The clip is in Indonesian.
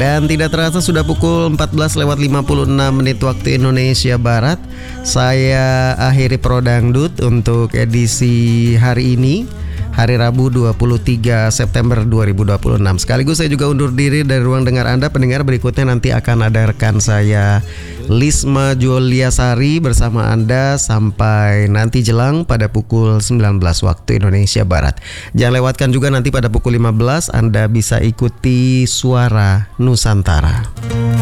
Dan tidak terasa sudah pukul 14:56 waktu Indonesia Barat. Saya akhiri Pro Dangdut untuk edisi hari ini, hari Rabu 23 September 2026. Sekaligus saya juga undur diri dari ruang dengar Anda. Pendengar, berikutnya nanti akan ada rekan saya Lisma Juliasari bersama Anda sampai nanti jelang pada pukul 19 waktu Indonesia Barat. Jangan lewatkan juga nanti pada pukul 15 Anda bisa ikuti Suara Nusantara.